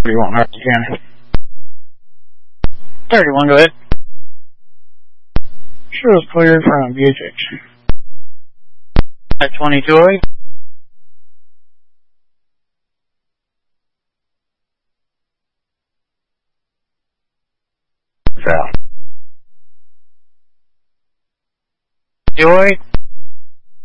31, hard again. 31, go ahead. Sure is cleared from VHH. At 22, Foul. Joy.